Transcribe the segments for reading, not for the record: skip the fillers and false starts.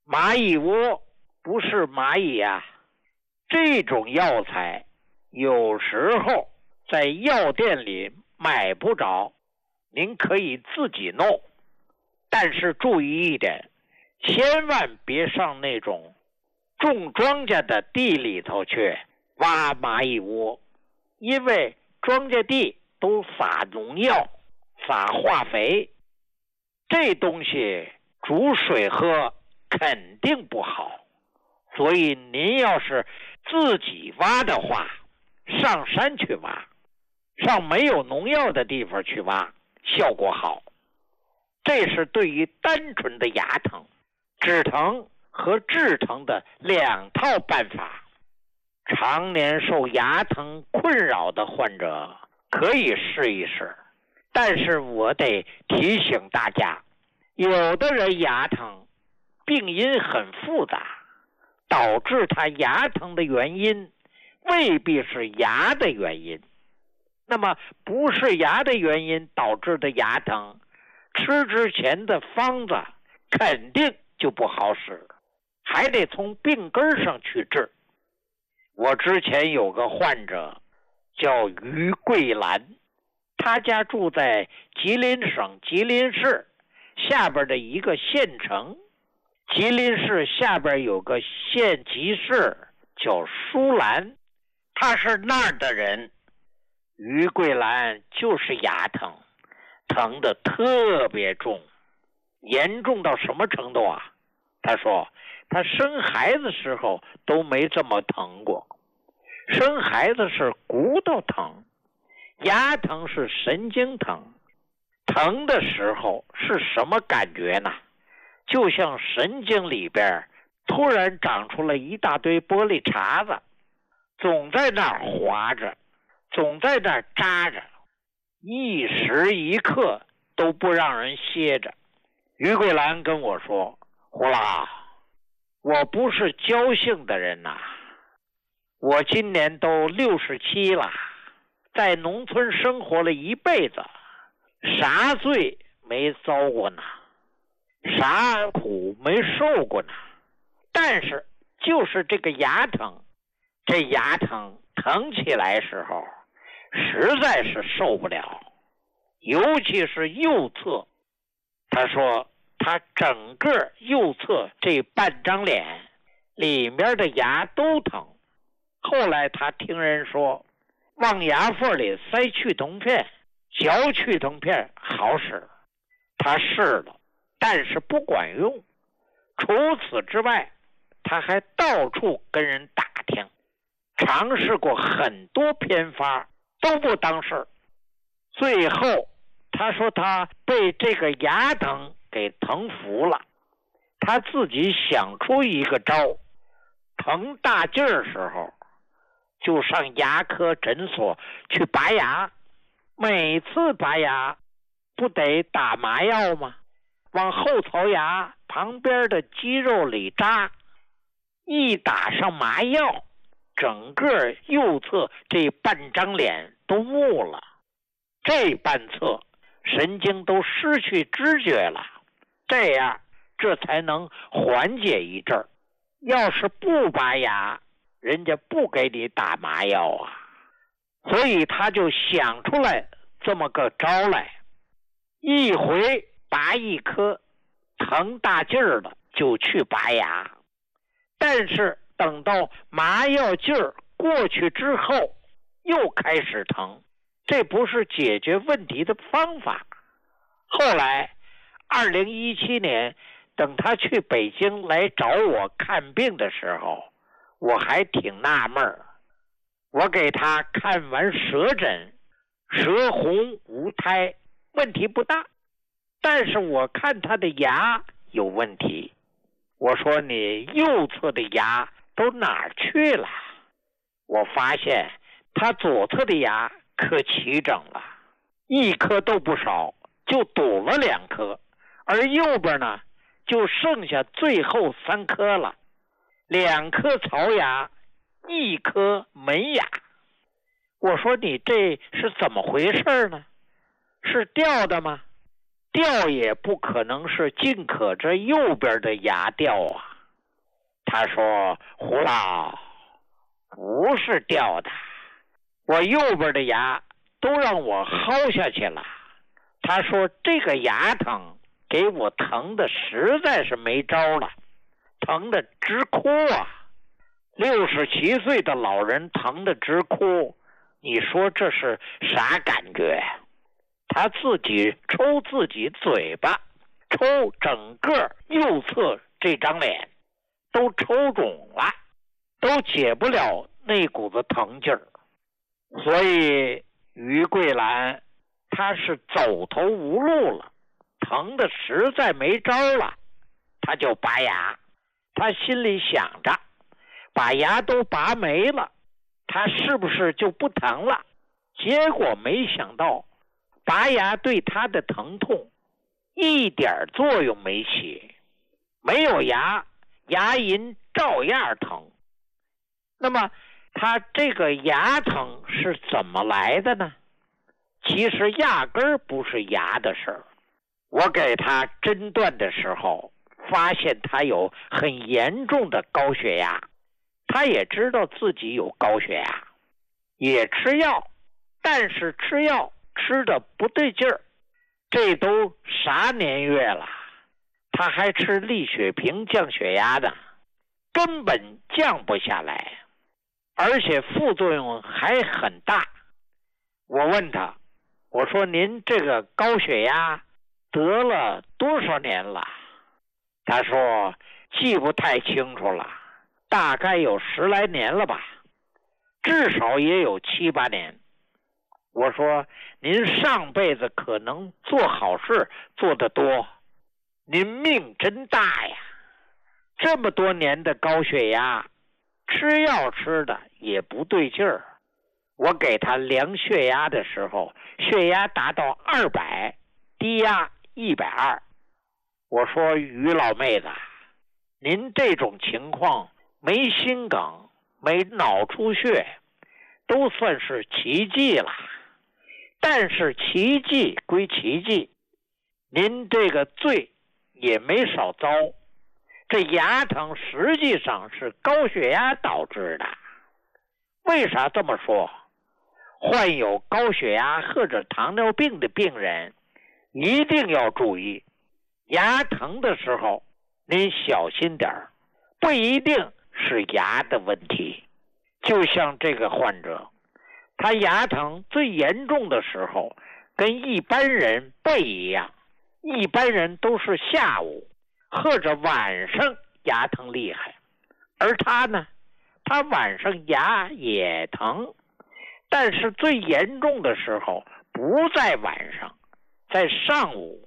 蚂蚁窝不是蚂蚁啊。这种药材有时候在药店里买不着，您可以自己弄，但是注意一点，千万别上那种种庄稼的地里头去挖蚂蚁窝，因为庄稼地都撒农药撒化肥，这东西煮水喝肯定不好。所以您要是自己挖的话，上山去挖，上没有农药的地方去挖，效果好。这是对于单纯的牙疼、止疼和治疼的两套办法。常年受牙疼困扰的患者可以试一试，但是我得提醒大家，有的人牙疼病因很复杂，导致他牙疼的原因未必是牙的原因。那么不是牙的原因导致的牙疼，吃之前的方子肯定就不好使，还得从病根上去治。我之前有个患者叫于桂兰，他家住在吉林省吉林市下边的一个县城，吉林市下边有个县级市叫舒兰，他是那儿的人。于桂兰就是牙疼，疼得特别重，严重到什么程度啊？他说他生孩子时候都没这么疼过。生孩子是骨头疼，牙疼是神经疼。疼的时候是什么感觉呢？就像神经里边突然长出了一大堆玻璃碴子，总在那儿划着，总在那儿扎着，一时一刻都不让人歇着。于桂兰跟我说，胡老，我不是侥幸的人呐，我今年都67了，在农村生活了一辈子，啥罪没遭过呢，啥苦没受过呢，但是就是这个牙疼，这牙疼疼起来时候实在是受不了，尤其是右侧。他说他整个右侧这半张脸里面的牙都疼。后来他听人说往牙缝里塞去疼片，嚼去疼片好使，他试了，但是不管用。除此之外，他还到处跟人打听，尝试过很多偏方都不当事。最后他说他被这个牙疼给疼服了，他自己想出一个招，疼大劲儿时候就上牙科诊所去拔牙。每次拔牙不得打麻药吗？往后槽牙旁边的肌肉里扎，一打上麻药，整个右侧这半张脸都木了，这半侧神经都失去知觉了，这样这才能缓解一阵儿。要是不拔牙，人家不给你打麻药啊。所以他就想出来这么个招来，一回拔一颗，疼大劲儿了就去拔牙。但是等到麻药劲儿过去之后又开始疼，这不是解决问题的方法。后来2017年等他去北京来找我看病的时候，我还挺纳闷儿。我给他看完舌诊，舌红无苔，问题不大，但是我看他的牙有问题。我说你右侧的牙都哪儿去了？我发现他左侧的牙可齐整了，一颗都不少，就堵了2颗，而右边呢就剩下最后3颗了，2颗槽牙，1颗门牙。我说你这是怎么回事呢？是掉的吗？掉也不可能是尽可这右边的牙掉啊， 他说：胡老，不是掉的，我右边的牙都让我薅下去了。他说这个牙疼给我疼的实在是没招了，疼的直哭啊！67岁的老人疼的直哭，你说这是啥感觉？他自己抽自己嘴巴，抽整个右侧这张脸都抽肿了，都解不了那股子疼劲儿。所以于桂兰他是走投无路了，疼的实在没招了，他就拔牙。他心里想着，把牙都拔没了，他是不是就不疼了？结果没想到，拔牙对他的疼痛一点作用没起，没有牙，牙龈照样疼。那么他这个牙疼是怎么来的呢？其实压根儿不是牙的事儿。我给他诊断的时候，发现他有很严重的高血压，他也知道自己有高血压，也吃药，但是吃药吃的不对劲儿。这都啥年月了，他还吃利血平降血压的，根本降不下来，而且副作用还很大。我问他，我说您这个高血压得了多少年了？他说记不太清楚了，大概有10来年了吧，至少也有7、8年。我说您上辈子可能做好事做得多，您命真大呀，这么多年的高血压，吃药吃的也不对劲儿。我给他量血压的时候，血压达到200，低压120。我说于老妹子，您这种情况没心梗，没脑出血，都算是奇迹了。但是奇迹归奇迹，您这个罪也没少遭。这牙疼实际上是高血压导致的。为啥这么说？患有高血压或者糖尿病的病人一定要注意，牙疼的时候您小心点儿，不一定是牙的问题。就像这个患者，他牙疼最严重的时候跟一般人不一样，一般人都是下午或者晚上牙疼厉害，而他呢，他晚上牙也疼，但是最严重的时候不在晚上，在上午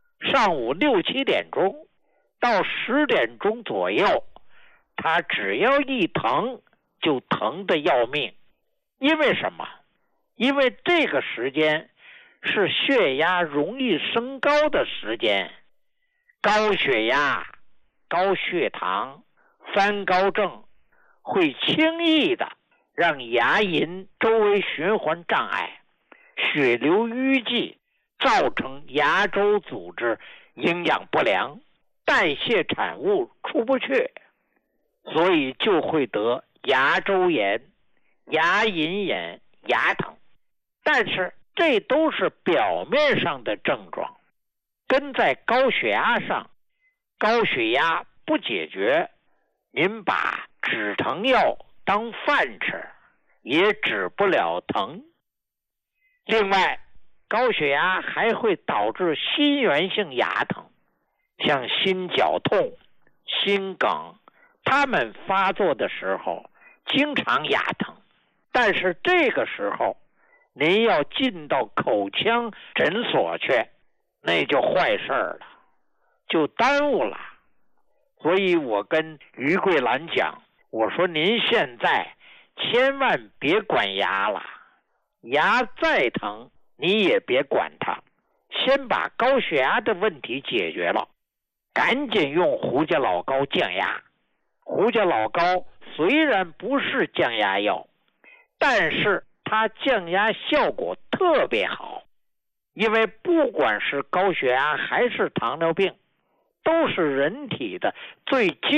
6、7点钟到10点钟左右，他只要一疼就疼得要命。因为什么？因为这个时间是血压容易升高的时间，高血压、高血糖、三高症会轻易的让牙龈周围循环障碍，血流淤积，造成牙周组织营养不良，代谢产物出不去，所以就会得牙周炎、牙龈炎、牙疼。但是这都是表面上的症状，跟在高血压上，高血压不解决，您把止疼药当饭吃，也止不了疼。另外，高血压还会导致心源性牙疼，像心绞痛、心梗，它们发作的时候经常牙疼，但是这个时候您要进到口腔诊所去，那就坏事了，就耽误了。所以我跟于桂兰讲，我说您现在千万别管牙了，牙再疼你也别管它，先把高血压的问题解决了，赶紧用胡家老膏降压。胡家老膏虽然不是降压药，但是它降压效果特别好，因为不管是高血压还是糖尿病，都是人体的最基